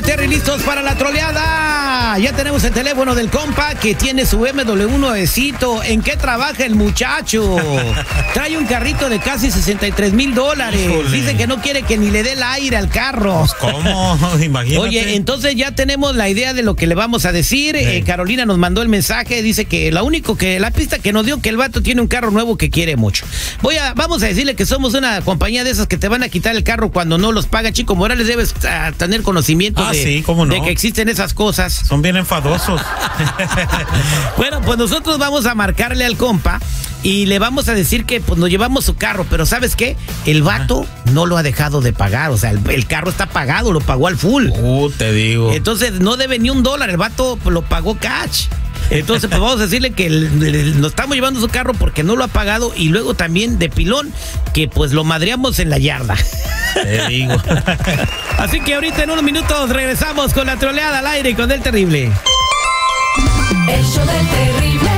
Terry, listos para la troleada. Ya tenemos el teléfono del compa que tiene su MW nuevecito. ¿En qué trabaja el muchacho? Trae un carrito de casi $63,000. Dice que no quiere que ni le dé el aire al carro. Pues, ¿cómo? Imagínate. Oye, entonces ya tenemos la idea de lo que le vamos a decir. Sí. Carolina nos mandó el mensaje. Dice que la pista que nos dio, que el vato tiene un carro nuevo que quiere mucho. Vamos a decirle que somos una compañía de esas que te van a quitar el carro cuando no los paga. Chico Morales, debes tener conocimiento sí, cómo no, de que existen esas cosas. Son bien enfadosos. Bueno, pues nosotros vamos a marcarle al compa y le vamos a decir que pues nos llevamos su carro, pero ¿sabes qué? El vato no lo ha dejado de pagar, o sea, el carro está pagado, lo pagó al full. Te digo. Entonces no debe ni $1, el vato pues, lo pagó cash. Entonces, pues vamos a decirle que nos estamos llevando su carro porque no lo ha pagado y luego también de pilón que pues lo madreamos en la yarda. Te digo. Así que ahorita en unos minutos regresamos con la troleada al aire con El Terrible. El show del Terrible.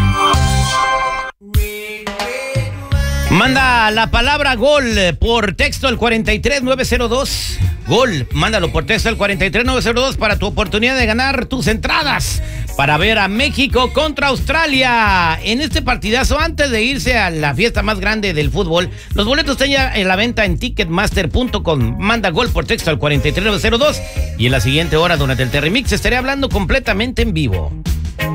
Manda la palabra gol por texto al 43902. Gol, mándalo por texto al 43902 para tu oportunidad de ganar tus entradas para ver a México contra Australia. En este partidazo, antes de irse a la fiesta más grande del fútbol, los boletos están ya en la venta en ticketmaster.com. Manda gol por texto al 43902 y en la siguiente hora durante el Terry Mix estaré hablando completamente en vivo.